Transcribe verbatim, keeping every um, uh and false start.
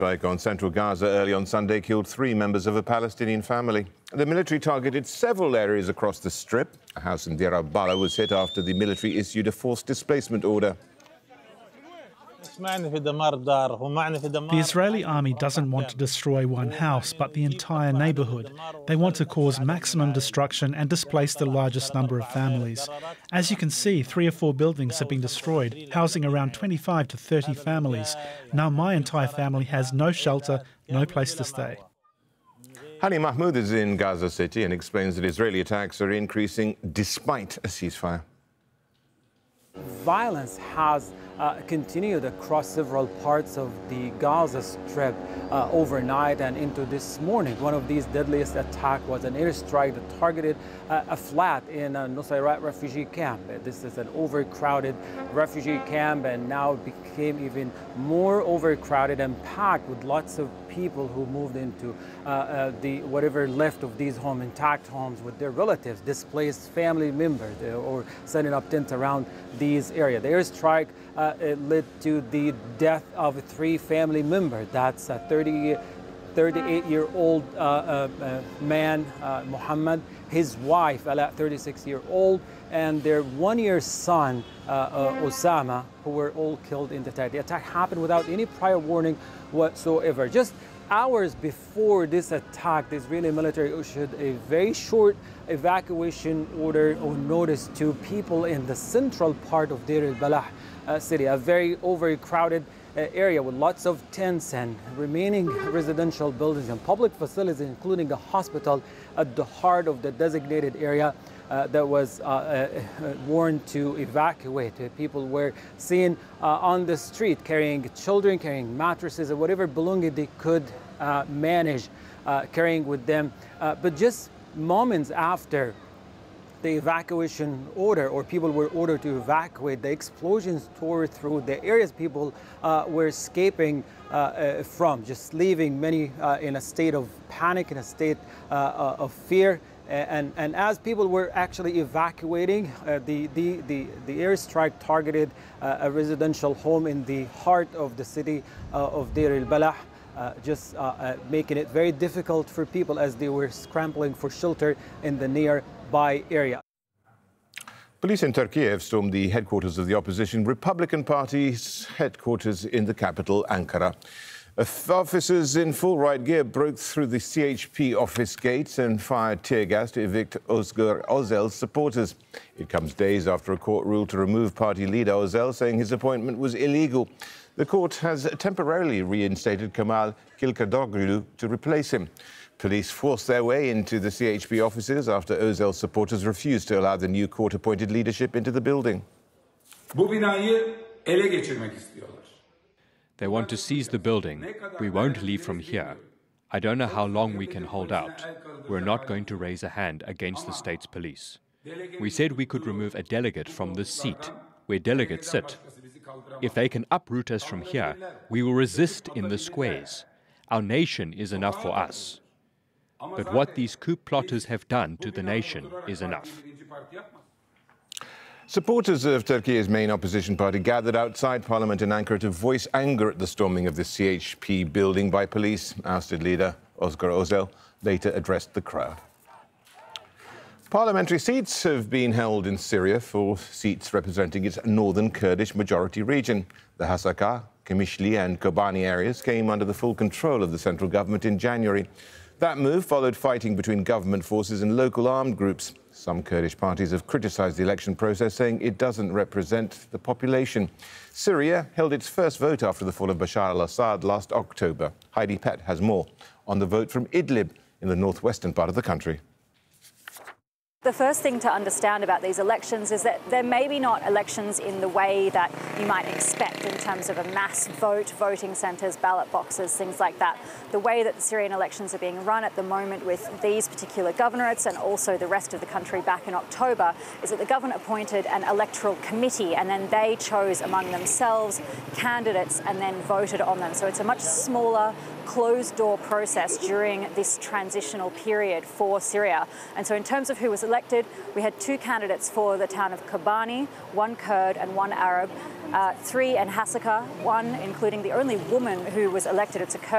Strike on central Gaza early on Sunday killed three members of a Palestinian family. The military targeted several areas across the Strip. A house in Deir al-Balah was hit after the military issued a forced displacement order. The Israeli army doesn't want to destroy one house, but the entire neighbourhood. They want to cause maximum destruction and displace the largest number of families. As you can see, three or four buildings have been destroyed, housing around twenty-five to thirty families. Now my entire family has no shelter, no place to stay. Hani Mahmoud is in Gaza City and explains that Israeli attacks are increasing despite a ceasefire. Violence has uh, continued across several parts of the Gaza Strip uh, overnight and into this morning. One of these deadliest attacks was an airstrike that targeted uh, a flat in a Nusayrat refugee camp. This is an overcrowded refugee camp, and now it became even more overcrowded and packed with lots of people who moved into uh, uh, the whatever left of these homes, intact homes, with their relatives, displaced family members, uh, or setting up tents around these areas. The airstrike uh, it led to the death of three family members. That's a thirty-eight-year-old uh, uh, uh, man, uh, Muhammad, his wife, Ala, thirty-six-year-old, and their one-year son, uh, uh, Osama, who were all killed in the attack. The attack happened without any prior warning whatsoever. Just hours before this attack, the Israeli military issued a very short evacuation order or notice to people in the central part of Deir al-Balah uh, city, a very overcrowded uh, area with lots of tents and remaining residential buildings and public facilities, including a hospital at the heart of the designated area uh, that was uh, uh, warned to evacuate. Uh, people were seen uh, on the street carrying children, carrying mattresses, or whatever belonging they could uh, manage uh, carrying with them. Uh, but just moments after the evacuation order, or people were ordered to evacuate, the explosions tore through the areas people uh, were escaping uh, uh, from, just leaving many uh, in a state of panic, in a state uh, uh, of fear. And, and as people were actually evacuating, uh, the, the, the, the airstrike targeted uh, a residential home in the heart of the city uh, of Deir al-Balah, uh, just uh, uh, making it very difficult for people as they were scrambling for shelter in the nearby area. Police in Turkey have stormed the headquarters of the opposition Republican Party's headquarters in the capital, Ankara. Officers in full riot gear broke through the C H P office gates and fired tear gas to evict Özgür Özel's supporters. It comes days after a court ruled to remove party leader Özel, saying his appointment was illegal. The court has temporarily reinstated Kemal Kılıçdaroğlu to replace him. Police forced their way into the C H P offices after Özel's supporters refused to allow the new court-appointed leadership into the building. Bu binayı ele geçirmek istiyorlar. They want to seize the building. We won't leave from here. I don't know how long we can hold out. We're not going to raise a hand against the state's police. We said we could remove a delegate from this seat, where delegates sit. If they can uproot us from here, we will resist in the squares. Our nation is enough for us. But what these coup plotters have done to the nation is enough. Supporters of Turkey's main opposition party gathered outside Parliament in Ankara to voice anger at the storming of the C H P building by police. Ousted leader Özgür Özel later addressed the crowd. Parliamentary seats have been held in Syria for seats representing its northern Kurdish majority region. The Hasaka, Kamishli and Kobani areas came under the full control of the central government in January. That move followed fighting between government forces and local armed groups. Some Kurdish parties have criticised the election process, saying it doesn't represent the population. Syria held its first vote after the fall of Bashar al-Assad last October. Heidi Pett has more on the vote from Idlib in the northwestern part of the country. The first thing to understand about these elections is that they're maybe not elections in the way that you might expect in terms of a mass vote, voting centres, ballot boxes, things like that. The way that the Syrian elections are being run at the moment with these particular governorates and also the rest of the country back in October is that the government appointed an electoral committee and then they chose among themselves candidates and then voted on them. So it's a much smaller, closed-door process during this transitional period for Syria. And so in terms of who was elected, we had two candidates for the town of Kobani, one Kurd and one Arab, uh, three in Hasaka, one including the only woman who was elected. It's a Kurd.